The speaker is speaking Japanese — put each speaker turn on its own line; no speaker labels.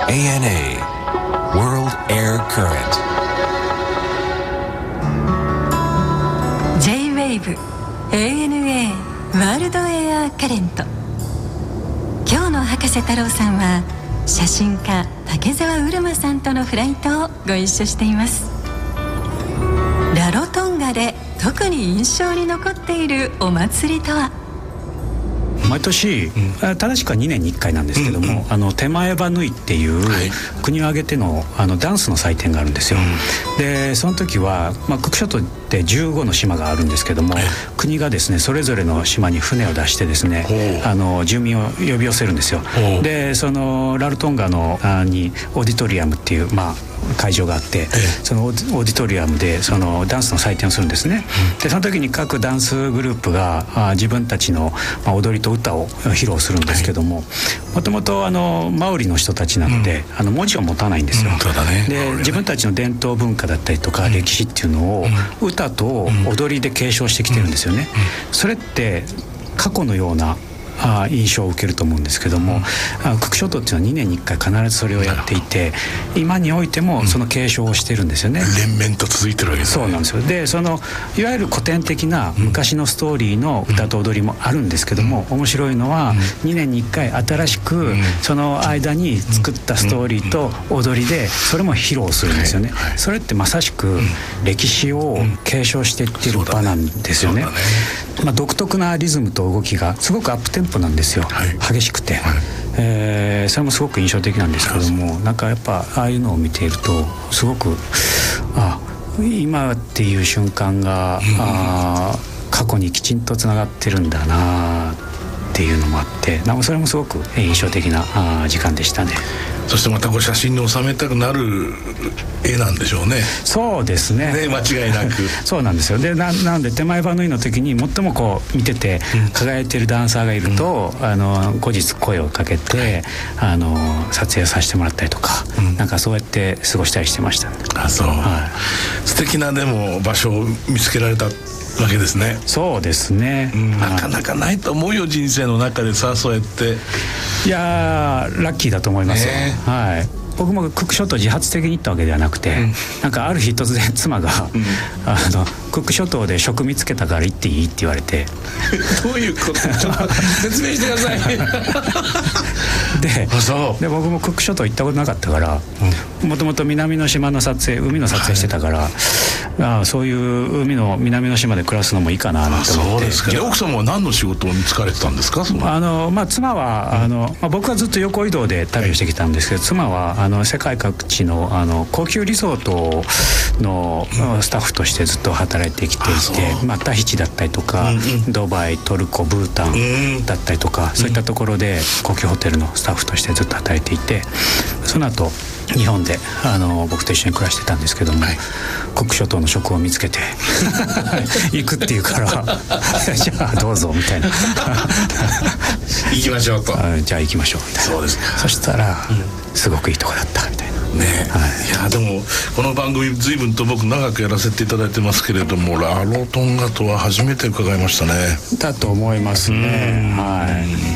ANA World Air Current
J-WAVE ANA ワールドエアカレント。今日の博士太郎さんは写真家竹澤うるまさんとのフライトをご一緒しています。ラロトンガで特に印象に残っているお祭りとは。
毎年、正しくは2年に1回なんですけども、手前場縫いっていう、国を挙げての、ダンスの祭典があるんですよ。でその時は、クック諸島って15の島があるんですけども、国がですねそれぞれの島に船を出してですね、住民を呼び寄せるんですよ。でそのラロトンガのにオーディトリアムっていう、会場があって、そのオーディトリアムでそのダンスの祭典をするんですね。でその時に各ダンスグループが自分たちの踊りと歌を披露するんですけども、もともとマオリの人たちなので、文字を持たないんですよ。で自分たちの伝統文化だったりとか歴史っていうのを歌と踊りで継承してきてるんですよね。それって過去のような印象を受けると思うんですけども、クック諸島っていうのは2年に1回必ずそれをやっていて、今においてもその継承をしてるんですよね。
連綿と続いてるわけですね。
そうなんですよ。でそのいわゆる古典的な昔のストーリーの歌と踊りもあるんですけども、面白いのは2年に1回新しくその間に作ったストーリーと踊りでそれも披露するんですよね。それってまさしく歴史を継承していってる場なんですよね。独特なリズムと動きがすごくアップテンポなんですよ。激しくて、それもすごく印象的なんですけども、なんかやっぱああいうのを見ているとすごく今っていう瞬間が、過去にきちんとつながってるんだなっていうのもあって、それもすごく印象的な時間でしたね。
そしてまた写真に収めたくなる絵なんでしょうね。
そうですね。
間違いなく
そうなんですよ。でなんで手前場縫いの時に最も見てて輝いてるダンサーがいると、後日声をかけて、撮影させてもらったりとか、なんかそうやって過ごしたりしてました、ね。
そう、素敵なでも場所を見つけられたわけですね。
そうですね、
なかなかないと思うよ、人生の中でさ、そうやって。い
やラッキーだと思いますよ、僕もクック諸島自発的に行ったわけではなくて、なんかある日突然妻が、クック諸島で職見つけたから行っていいって言われて
どういうことちょっと説明してください
で僕もクック諸島行ったことなかったから、もともと南の島の撮影、海の撮影してたから、そういう海の南の島で暮らすのもいいかななんて思って。
そうですか。奥様は何の仕事を見つかれてたんですか？
妻は僕はずっと横移動で旅をしてきたんですけど、妻は世界各地の高級リゾートのスタッフとしてずっと働いてきていて、タヒチだったりとか、ドバイ、トルコ、ブータンだったりとか、そういったところで高級ホテルのスタッフとしてずっと働いていて、その後日本で僕と一緒に暮らしてたんですけども、クック諸島の職を見つけて行くっていうからじゃあどうぞみたいな
行きましょうと、
じゃあ行きましょうみたいな。
そうです。
そしたら、すごくいいとこだったみたいな。
いやでもこの番組随分と僕長くやらせていただいてますけれども、ラロトンガとは初めて伺いましたね。
だと思いますね。